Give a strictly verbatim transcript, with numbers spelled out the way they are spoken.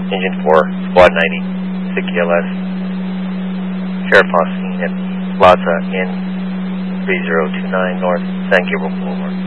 Engine four, Squad ninety, six K L S. Sheriff Austin at the Plaza in three zero two nine North San Gabriel Boulevard.